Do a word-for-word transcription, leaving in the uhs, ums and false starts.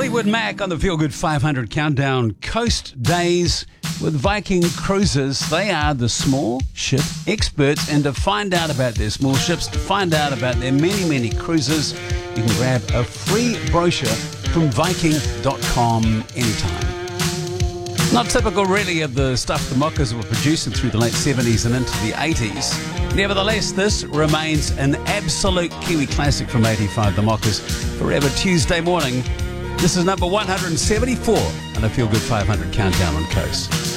Fleetwood Mac on the Feel Good five hundred Countdown. Coast Days with Viking Cruises. They are the small ship experts, and to find out about their small ships, to find out about their many, many cruises, you can grab a free brochure from Viking dot com anytime. Not typical, really, of the stuff the Mockers were producing through the late seventies and into the eighties. Nevertheless, this remains an absolute Kiwi classic from eighty-five, the Mockers, Forever Tuesday Morning. This is number one hundred seventy-four on the Feel Good five hundred Countdown on Coast.